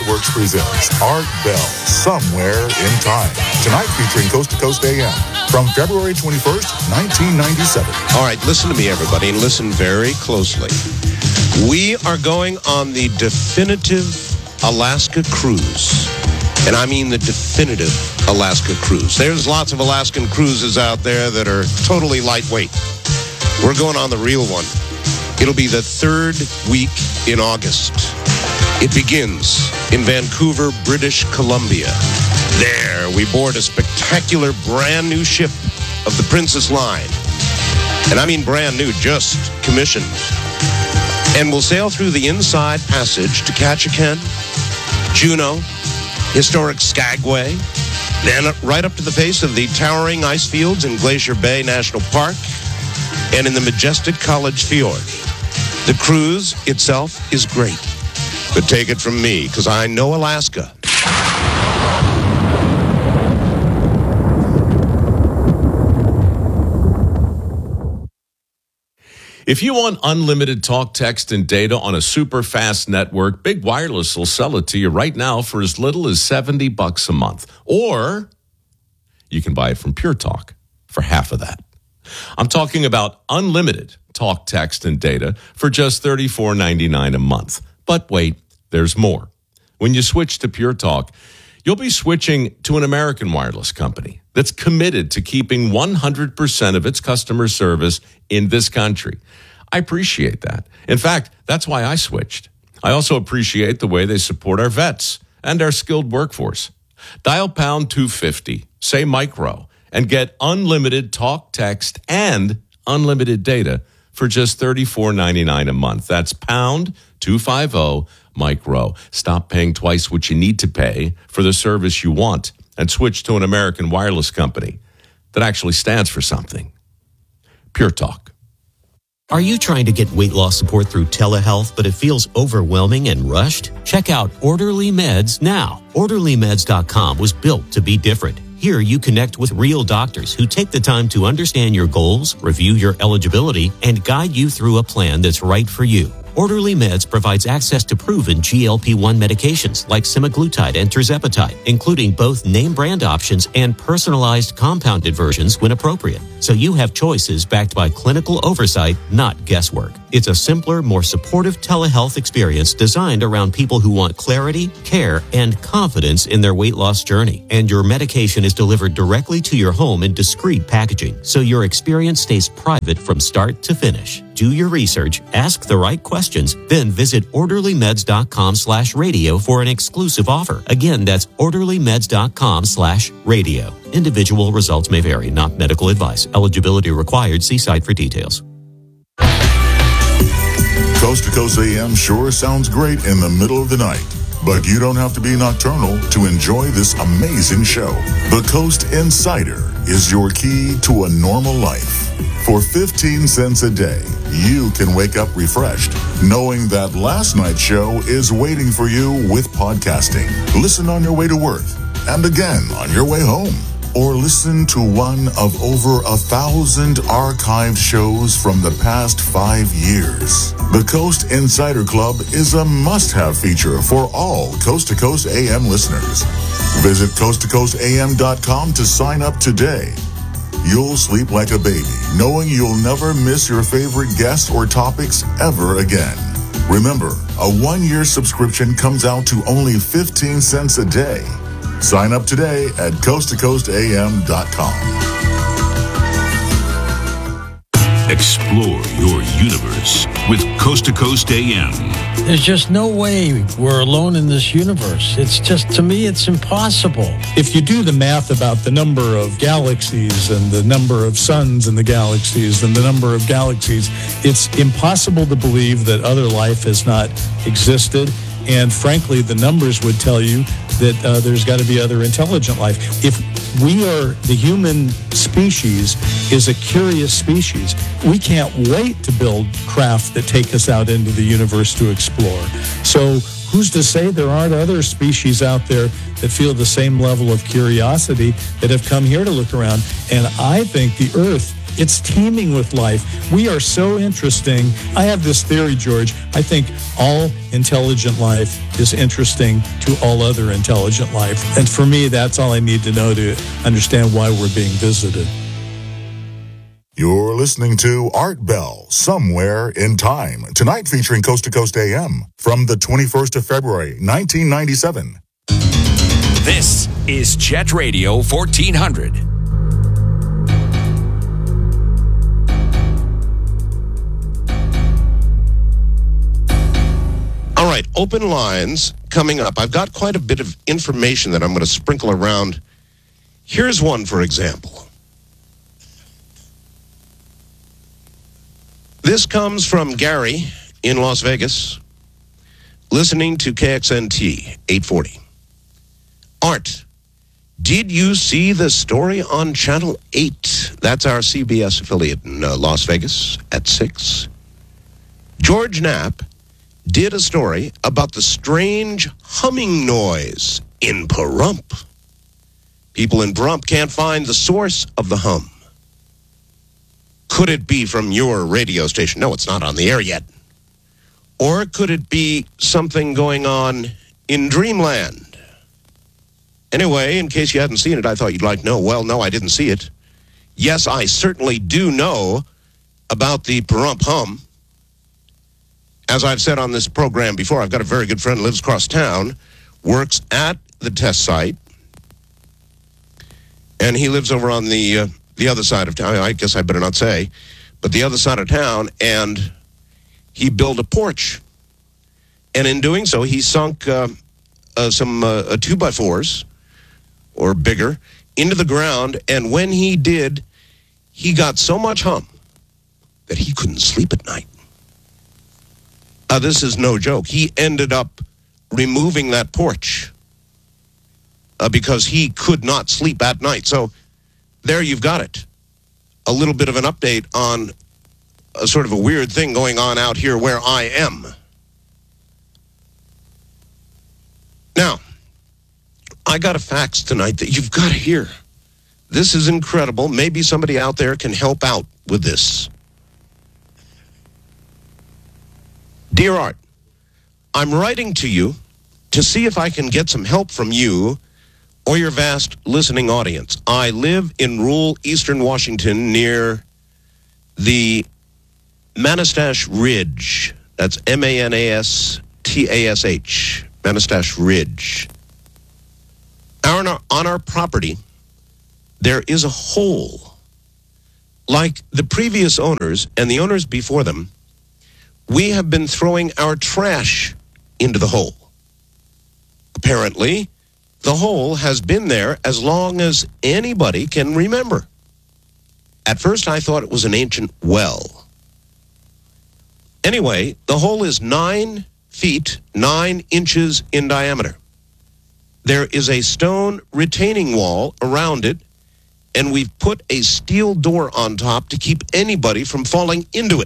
Networks presents Art Bell, Somewhere in Time. Tonight featuring Coast to Coast AM from February 21st, 1997. All right, listen to me, everybody, and listen very closely. We are going on the definitive Alaska cruise. And I mean the definitive Alaska cruise. There's lots of Alaskan cruises out there that are totally lightweight. We're going on the real one. It'll be the third week in August. It begins in Vancouver, British Columbia. There, we board a spectacular brand new ship of the Princess Line. And I mean brand new, just commissioned. And we'll sail through the Inside Passage to Ketchikan, Juneau, historic Skagway, then right up to the face of the towering ice fields in Glacier Bay National Park and in the majestic College Fjord. The cruise itself is great, but take it from me, because I know Alaska. If you want unlimited talk, text, and data on a super fast network, Big Wireless will sell it to you right now for as little as $70 a month. Or you can buy it from Pure Talk for half of that. I'm talking about unlimited talk, text, and data for just $34.99 a month. But wait, there's more. When you switch to Pure Talk, you'll be switching to an American wireless company that's committed to keeping 100% of its customer service in this country. I appreciate that. In fact, that's why I switched. I also appreciate the way they support our vets and our skilled workforce. Dial pound 250, say micro, and get unlimited talk, text, and unlimited data for just $34.99 a month. That's pound 250 micro. Stop paying twice what you need to pay for the service you want and switch to an American wireless company that actually stands for something. Pure Talk. Are you trying to get weight loss support through telehealth, but it feels overwhelming and rushed? Check out Orderly Meds now. OrderlyMeds.com was built to be different. Here you connect with real doctors who take the time to understand your goals, review your eligibility, and guide you through a plan that's right for you. Orderly Meds provides access to proven GLP-1 medications like semaglutide and tirzepatide, including both name brand options and personalized compounded versions when appropriate. So you have choices backed by clinical oversight, not guesswork. It's a simpler, more supportive telehealth experience designed around people who want clarity, care, and confidence in their weight loss journey. And your medication is delivered directly to your home in discreet packaging, so your experience stays private from start to finish. Do your research, ask the right questions, then visit orderlymeds.com/radio for an exclusive offer. Again, that's orderlymeds.com/radio. Individual results may vary, not medical advice. Eligibility required. See site for details. Coast to Coast AM sure sounds great in the middle of the night, but you don't have to be nocturnal to enjoy this amazing show. The Coast Insider is your key to a normal life. For 15 cents a day, you can wake up refreshed, knowing that last night's show is waiting for you with podcasting. Listen on your way to work, and again on your way home. Or listen to one of over 1,000 archived shows from the past 5 years. The Coast Insider Club is a must-have feature for all Coast to Coast AM listeners. Visit coasttocoastam.com to sign up today. You'll sleep like a baby, knowing you'll never miss your favorite guests or topics ever again. Remember, a 1-year subscription comes out to only 15 cents a day. Sign up today at coasttocoastam.com. Explore your universe with Coast to Coast AM. There's just no way we're alone in this universe. It's just, to me, it's impossible. If you do the math about the number of galaxies and the number of suns in the galaxies and the number of galaxies, it's impossible to believe that other life has not existed. And frankly, the numbers would tell you that there's got to be other intelligent life. If we are, the human species is a curious species, we can't wait to build craft that take us out into the universe to explore. So who's to say there aren't other species out there that feel the same level of curiosity that have come here to look around? And I think the Earth It's teeming with life. We are so interesting. I have this theory, George. I think all intelligent life is interesting to all other intelligent life. And for me, that's all I need to know to understand why we're being visited. You're listening to Art Bell, Somewhere in Time, tonight featuring Coast to Coast AM from the 21st of February, 1997. This is Jet Radio 1400. All right, open lines coming up. I've got quite a bit of information that I'm going to sprinkle around. Here's one, for example. This comes from Gary in Las Vegas, listening to KXNT 840. Art, did you see the story on Channel 8? That's our CBS affiliate in Las Vegas at 6. George Knapp did a story about the strange humming noise in Pahrump. People in Pahrump can't find the source of the hum. Could it be from your radio station? No, it's not on the air yet. Or could it be something going on in Dreamland? Anyway, in case you hadn't seen it, I thought you'd like to know. Well, no, I didn't see it. Yes, I certainly do know about the Pahrump hum. As I've said on this program before, I've got a very good friend who lives across town, works at the test site, and he lives over on the other side of town. I guess I better not say, but the other side of town, and he built a porch. And in doing so, he sunk some 2x4s, or bigger, into the ground, and when he did, he got so much hum that he couldn't sleep at night. This is no joke. He ended up removing that porch because he could not sleep at night. So there you've got it. A little bit of an update on a sort of a weird thing going on out here where I am. Now, I got a fax tonight that you've got to hear. This is incredible. Maybe somebody out there can help out with this. Dear Art, I'm writing to you to see if I can get some help from you or your vast listening audience. I live in rural eastern Washington near the Manastash Ridge. That's Manastash, Manastash Ridge. On our property, there is a hole. Like the previous owners and the owners before them, we have been throwing our trash into the hole. Apparently, the hole has been there as long as anybody can remember. At first, I thought it was an ancient well. Anyway, the hole is 9 feet, 9 inches in diameter. There is a stone retaining wall around it, and we've put a steel door on top to keep anybody from falling into it.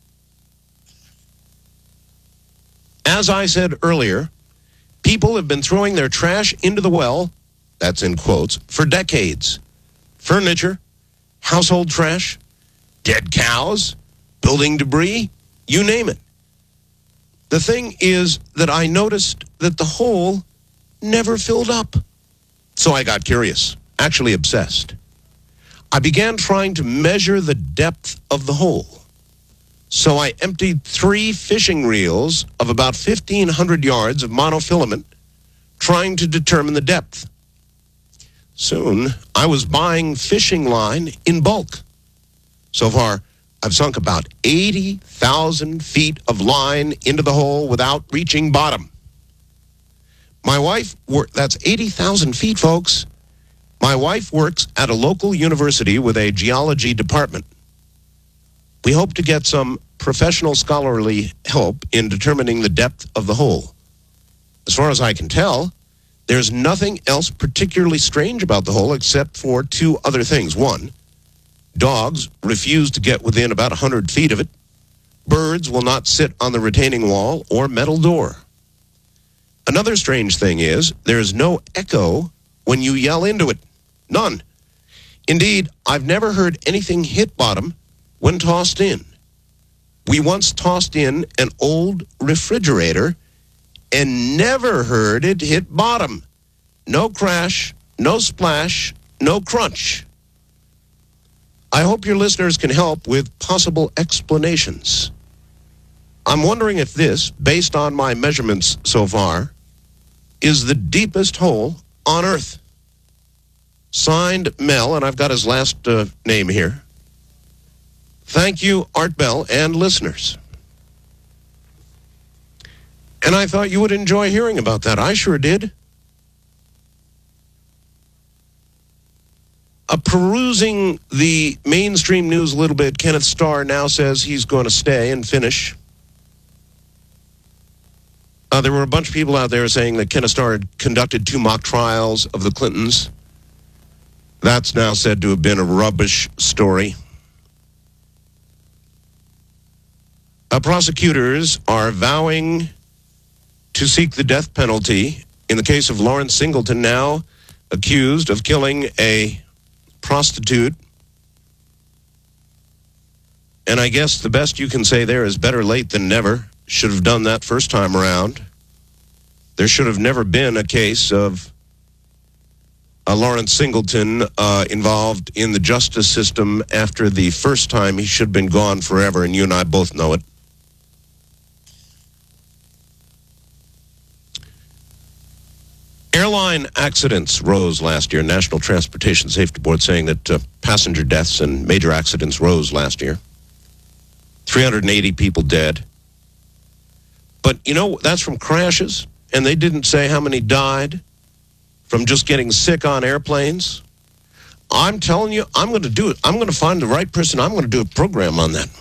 As I said earlier, people have been throwing their trash into the well, that's in quotes, for decades. Furniture, household trash, dead cows, building debris, you name it. The thing is that I noticed that the hole never filled up. So I got curious, actually obsessed. I began trying to measure the depth of the hole. So I emptied 3 fishing reels of about 1,500 yards of monofilament, trying to determine the depth. Soon, I was buying fishing line in bulk. So far, I've sunk about 80,000 feet of line into the hole without reaching bottom. My wife, that's 80,000 feet, folks. My wife works at a local university with a geology department. We hope to get some professional scholarly help in determining the depth of the hole. As far as I can tell, there's nothing else particularly strange about the hole except for 2 other things. 1, dogs refuse to get within about 100 feet of it. Birds will not sit on the retaining wall or metal door. Another strange thing is there's no echo when you yell into it. None. Indeed, I've never heard anything hit bottom when tossed in. We once tossed in an old refrigerator and never heard it hit bottom. No crash, no splash, no crunch. I hope your listeners can help with possible explanations. I'm wondering if this, based on my measurements so far, is the deepest hole on Earth. Signed, Mel, and I've got his last name here. Thank you, Art Bell, and listeners. And I thought you would enjoy hearing about that. I sure did. Perusing the mainstream news a little bit, Kenneth Starr now says he's going to stay and finish. There were a bunch of people out there saying that Kenneth Starr had conducted 2 mock trials of the Clintons. That's now said to have been a rubbish story. Prosecutors are vowing to seek the death penalty in the case of Lawrence Singleton, now accused of killing a prostitute. And I guess the best you can say there is better late than never. Should have done that first time around. There should have never been a case of Lawrence Singleton involved in the justice system after the first time. He should have been gone forever, and you and I both know it. Airline accidents rose last year. National Transportation Safety Board saying that passenger deaths and major accidents rose last year. 380 people dead. But, you know, that's from crashes, and they didn't say how many died from just getting sick on airplanes. I'm telling you, I'm going to do it. I'm going to find the right person. I'm going to do a program on that.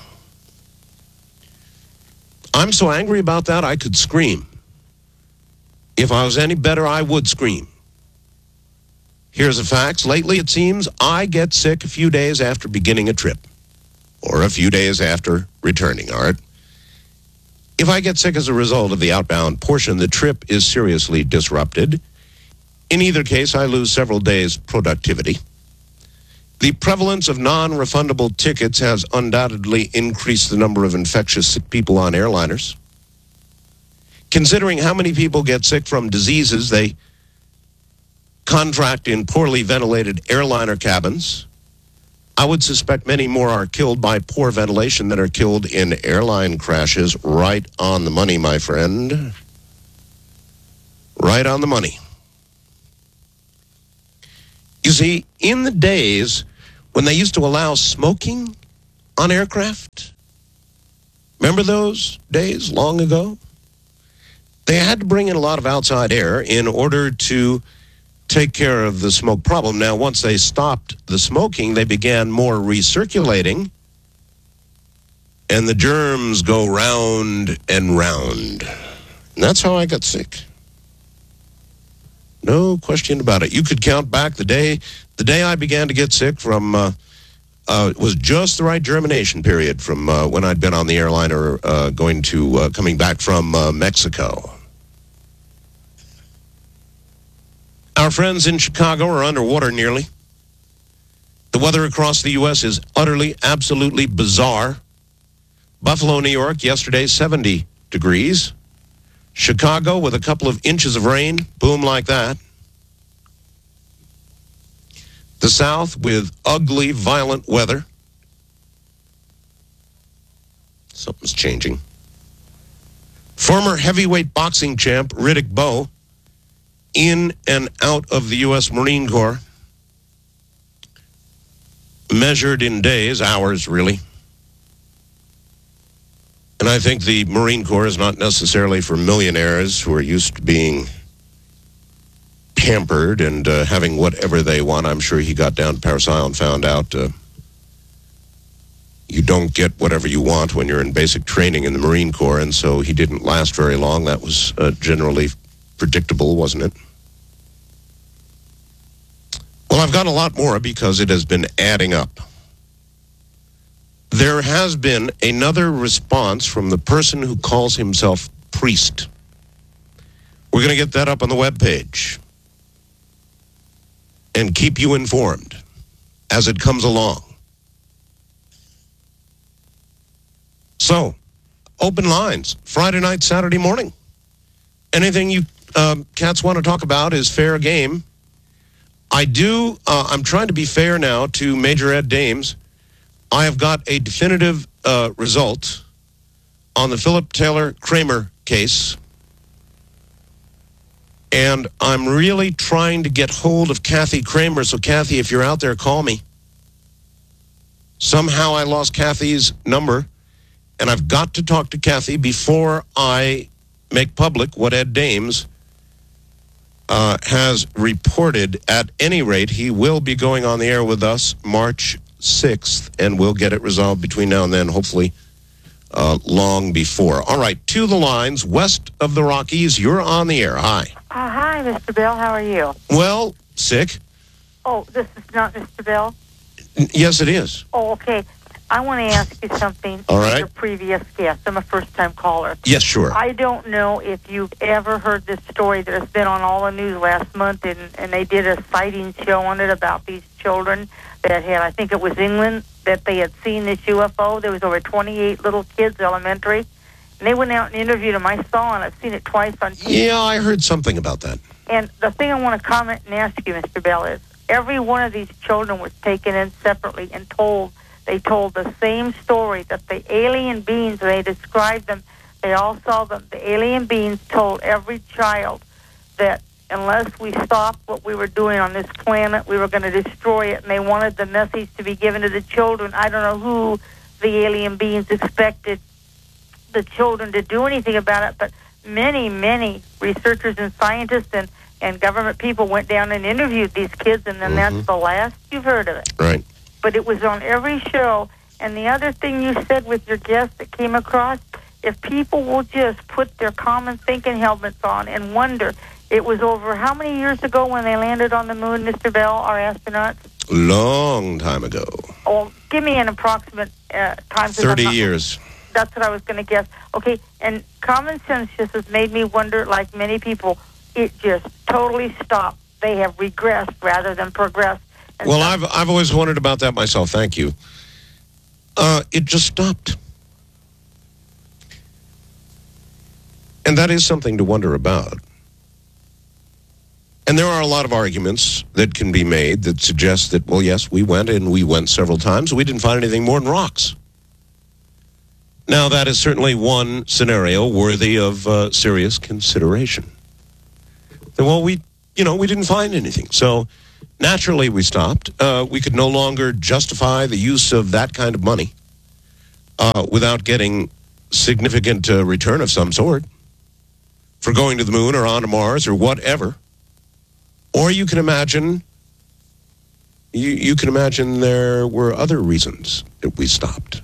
I'm so angry about that, I could scream. If I was any better, I would scream. Here's the facts. Lately, it seems I get sick a few days after beginning a trip, or a few days after returning, Art. If I get sick as a result of the outbound portion, the trip is seriously disrupted. In either case, I lose several days' productivity. The prevalence of non-refundable tickets has undoubtedly increased the number of infectious sick people on airliners. Considering how many people get sick from diseases they contract in poorly ventilated airliner cabins, I would suspect many more are killed by poor ventilation than are killed in airline crashes. Right on the money, my friend. Right on the money. You see, in the days when they used to allow smoking on aircraft, remember those days long ago? They had to bring in a lot of outside air in order to take care of the smoke problem. Now, once they stopped the smoking, they began more recirculating, and the germs go round and round. And that's how I got sick. No question about it. You could count back the day I began to get sick from, it was just the right germination period from when I'd been on the airliner coming back from Mexico. Our friends in Chicago are underwater nearly. The weather across the U.S. is utterly, absolutely bizarre. Buffalo, New York, yesterday, 70 degrees. Chicago with a couple of inches of rain, boom like that. The South with ugly, violent weather. Something's changing. Former heavyweight boxing champ Riddick Bowe, in and out of the U.S. Marine Corps, measured in days, hours really. And I think the Marine Corps is not necessarily for millionaires who are used to being pampered and having whatever they want. I'm sure he got down to Parris Isle and found out you don't get whatever you want when you're in basic training in the Marine Corps, and so he didn't last very long. That was generally predictable, wasn't it? Well, I've got a lot more because it has been adding up. There has been another response from the person who calls himself priest. We're going to get that up on the webpage and keep you informed as it comes along. So, open lines, Friday night, Saturday morning. Anything you cats want to talk about is fair game. I'm trying to be fair now to Major Ed Dames. I have got a definitive result on the Philip Taylor Kramer case. And I'm really trying to get hold of Kathy Kramer. So, Kathy, if you're out there, call me. Somehow I lost Kathy's number. And I've got to talk to Kathy before I make public what Ed Dames has reported. At any rate, he will be going on the air with us March 6th, and we'll get it resolved between now and then, hopefully long before. All right, to the lines, west of the Rockies, you're on the air. Hi. Hi, Mr. Bell. How are you? Well, sick. Oh, this is not Mr. Bell? Yes, it is. Oh, okay. I want to ask you something. All right. Your previous guest. I'm a first-time caller. Yes, sure. I don't know if you've ever heard this story that has been on all the news last month, and they did a sighting show on it about these children that had, I think it was England, that they had seen this UFO. There was over 28 little kids, elementary, and they went out and interviewed them. I saw it. I've seen it twice on TV. Yeah, I heard something about that. And the thing I want to comment and ask you, Mr. Bell, is every one of these children was taken in separately and they told the same story, that the alien beings, they described them, they all saw them. The alien beings told every child that unless we stopped what we were doing on this planet, we were going to destroy it, and they wanted the message to be given to the children. I don't know who the alien beings expected the children to do anything about it, but many, many researchers and scientists and government people went down and interviewed these kids, and then that's the last you've heard of it. Right. But it was on every show. And the other thing you said with your guest that came across, if people will just put their common thinking helmets on and wonder, it was over how many years ago when they landed on the moon, Mr. Bell, our astronauts? Long time ago. Oh, give me an approximate time. 30 years. That's what I was going to guess. Okay, and common sense just has made me wonder, like many people, it just totally stopped. They have regressed rather than progressed. Well, I've always wondered about that myself. Thank you. It just stopped. And that is something to wonder about. And there are a lot of arguments that can be made that suggest that, well, yes, we went several times. We didn't find anything more than rocks. Now, that is certainly one scenario worthy of serious consideration. Well, we didn't find anything. So, naturally, we stopped. We could no longer justify the use of that kind of money without getting significant return of some sort for going to the moon or onto Mars or whatever. Or you can imagine, you can imagine there were other reasons that we stopped.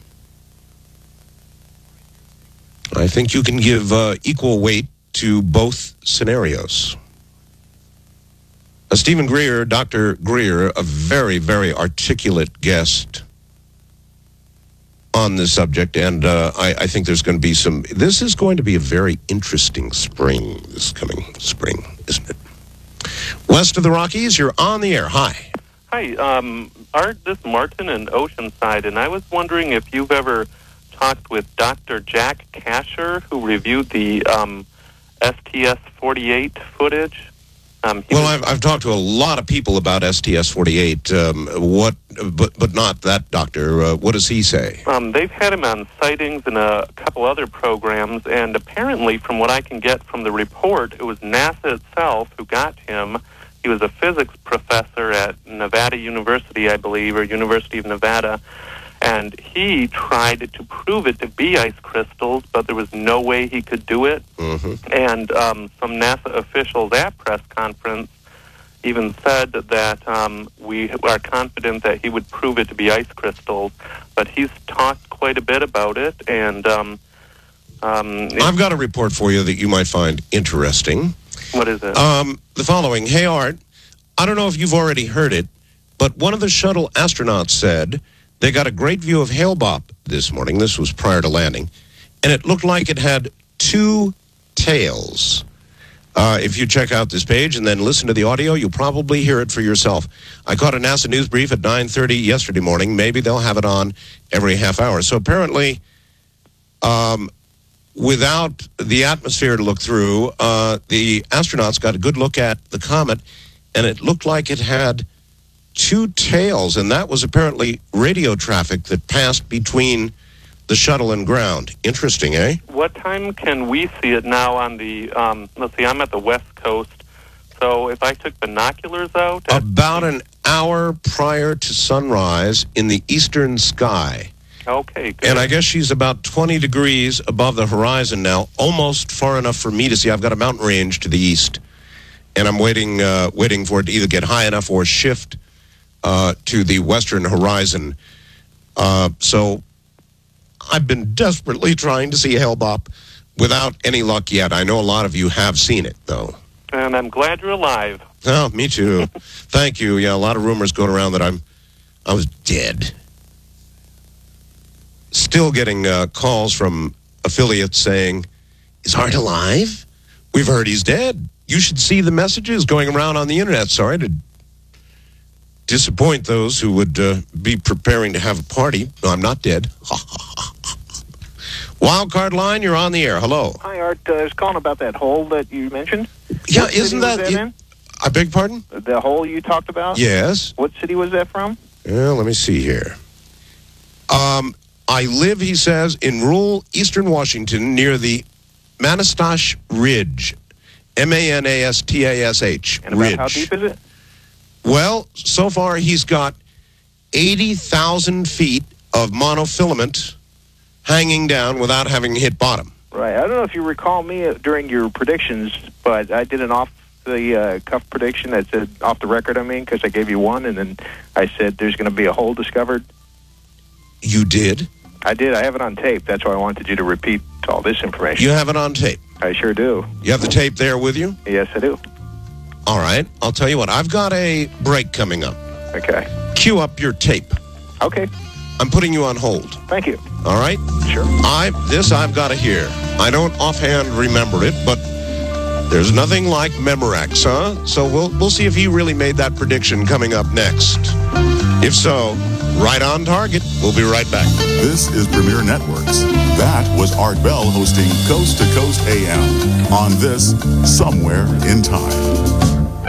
I think you can give equal weight to both scenarios. Stephen Greer, Dr. Greer, a very, very articulate guest on this subject, and I think there's going to be this is going to be a very interesting spring, this coming spring, isn't it? West of the Rockies, you're on the air. Hi. Hi, this is Martin in Oceanside, and I was wondering if you've ever talked with Dr. Jack Kasher, who reviewed the STS-48 footage. I've talked to a lot of people about STS-48. But not that doctor. What does he say? They've had him on Sightings and a couple other programs, and apparently, from what I can get from the report, it was NASA itself who got him. He was a physics professor at Nevada University, I believe, or University of Nevada, and he tried to prove it to be ice crystals, but there was no way he could do it. Mm-hmm. And some NASA officials at press conference even said that we are confident that he would prove it to be ice crystals, but he's talked quite a bit about it. And I've got a report for you that you might find interesting. What is it? The following. Hey, Art, I don't know if you've already heard it, but one of the shuttle astronauts said they got a great view of Hale-Bopp this morning. This was prior to landing. And it looked like it had two tails. If you check out this page and then listen to the audio, you'll probably hear it for yourself. I caught a NASA news brief at 9:30 yesterday morning. Maybe they'll have it on every half hour. So apparently, without the atmosphere to look through, the astronauts got a good look at the comet, and it looked like it had two tails, and that was apparently radio traffic that passed between the shuttle and ground. Interesting, eh? What time can we see it now on the, let's see, I'm at the West Coast, so if I took binoculars out... About an hour prior to sunrise in the eastern sky. Okay, good. And I guess she's about 20 degrees above the horizon now, almost far enough for me to see. I've got a mountain range to the east, and I'm waiting for it to either get high enough or shift to the western horizon. So I've been desperately trying to see Hale-Bopp without any luck yet. I know a lot of you have seen it, though. And I'm glad you're alive. Oh, me too. Thank you. Yeah, a lot of rumors going around that I was dead. Still getting calls from affiliates saying, is Art alive? We've heard he's dead. You should see the messages going around on the internet. Sorry to disappoint those who would be preparing to have a party. No, I'm not dead. Wildcard line, you're on the air. Hello. Hi, Art. I was calling about that hole that you mentioned. Yeah, what isn't that... in? I beg pardon? The hole you talked about? Yes. What city was that from? Well, let me see here. I live, he says, in rural eastern Washington near the Manastash Ridge. Manastash And about Ridge. how deep is it? Well, so far he's got 80,000 feet of monofilament hanging down without having hit bottom. Right. I don't know if you recall me during your predictions, but I did an off-the-cuff prediction that said, off the record, I mean, because I gave you one, and then I said there's going to be a hole discovered. You did? I did. I have it on tape. That's why I wanted you to repeat all this information. You have it on tape? I sure do. You have the tape there with you? Yes, I do. All right. I'll tell you what. I've got a break coming up. Okay. Cue up your tape. Okay. I'm putting you on hold. Thank you. All right? Sure. I've got to hear. I don't offhand remember it, but there's nothing like Memorex, huh? So we'll see if he really made that prediction coming up next. If so, right on target. We'll be right back. This is Premier Networks. That was Art Bell hosting Coast to Coast AM on this Somewhere in Time.